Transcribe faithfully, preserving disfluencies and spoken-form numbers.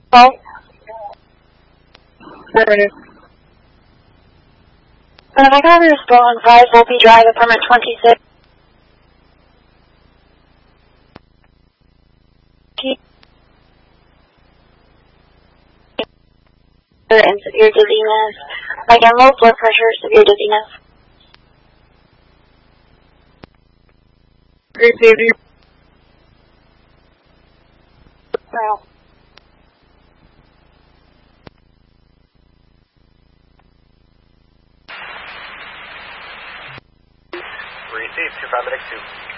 Oh. Affirmative. Uh, my cover is Golden five, Volpe Drive, apartment twenty-six. And severe dizziness. Again, low blood pressure, severe dizziness. Receiving. Wow. Receive, two five medic two.